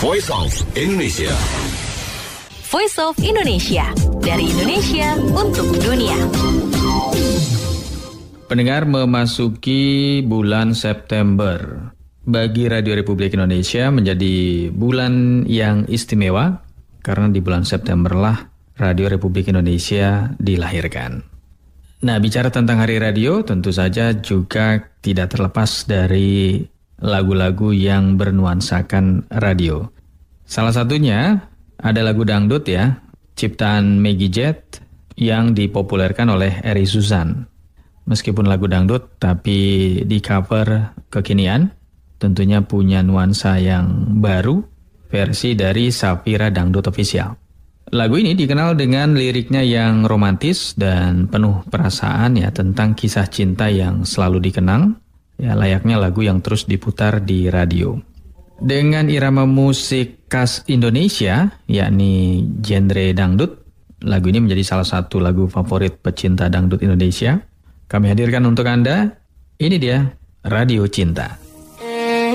Voice of Indonesia. Voice of Indonesia, dari Indonesia untuk dunia. Pendengar, memasuki bulan September bagi Radio Republik Indonesia menjadi bulan yang istimewa karena di bulan September lah Radio Republik Indonesia dilahirkan. Nah, bicara tentang Hari Radio tentu saja juga tidak terlepas dari lagu-lagu yang bernuansakan radio. Salah satunya ada lagu dangdut ya, ciptaan Meggy Jet yang dipopulerkan oleh Eri Suzan. Meskipun lagu dangdut tapi di cover kekinian, tentunya punya nuansa yang baru, versi dari Safira Dangdut Official. Lagu ini dikenal dengan liriknya yang romantis dan penuh perasaan ya, tentang kisah cinta yang selalu dikenang, ya layaknya lagu yang terus diputar di radio. Dengan irama musik khas Indonesia, yakni genre dangdut, lagu ini menjadi salah satu lagu favorit pecinta dangdut Indonesia. Kami hadirkan untuk Anda, ini dia Radio Cinta.